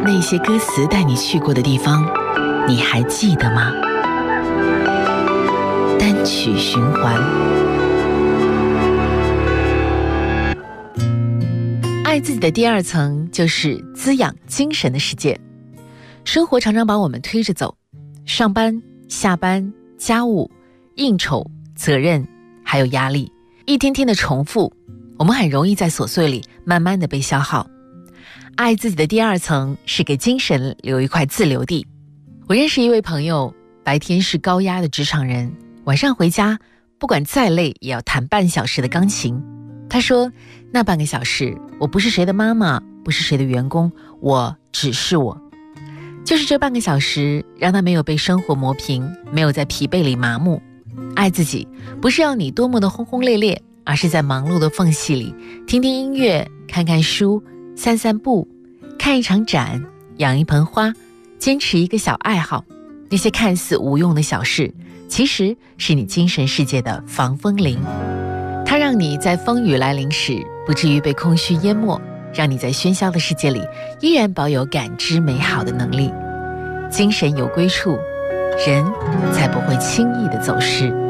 那些歌词带你去过的地方，你还记得吗？单曲循环。爱自己的第二层就是滋养精神的世界。生活常常把我们推着走，上班、下班、家务、应酬、责任，还有压力，一天天的重复，我们很容易在琐碎里慢慢的被消耗。爱自己的第二层是给精神留一块自留地。我认识一位朋友，白天是高压的职场人，晚上回家不管再累也要弹半小时的钢琴。他说，那半个小时我不是谁的妈妈，不是谁的员工，我只是我。就是这半个小时让他没有被生活磨平，没有在疲惫里麻木。爱自己不是要你多么的轰轰烈烈，而是在忙碌的缝隙里听听音乐，看看书，散散步，看一场展，养一盆花，坚持一个小爱好。那些看似无用的小事，其实是你精神世界的防风林。它让你在风雨来临时不至于被空虚淹没，让你在喧嚣的世界里依然保有感知美好的能力。精神有归处，人才不会轻易的走失。